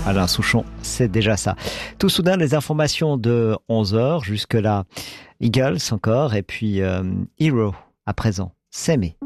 Alain Souchon, c'est déjà ça. Tout soudain, les informations de 11 heures. Jusque-là, Eagles encore, et puis Hero à présent. S'aimer.